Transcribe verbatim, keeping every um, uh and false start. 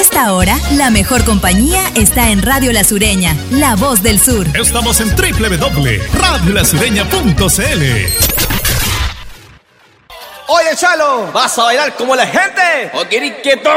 esta hora, la mejor compañía está en Radio La Sureña, la voz del sur. Estamos en doble u doble u doble punto radio la sureña punto c l. Oye, Chalo, ¿vas a bailar como la gente? ¿O querés que tome